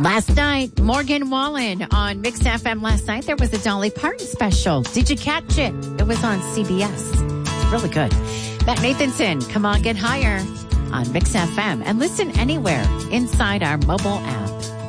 Last night, Morgan Wallen on Mix FM last night, there was a Dolly Parton special. Did you catch it? It was on CBS. Really good. Matt Nathanson, Come On Get Higher on Mix FM. And listen anywhere inside our mobile app.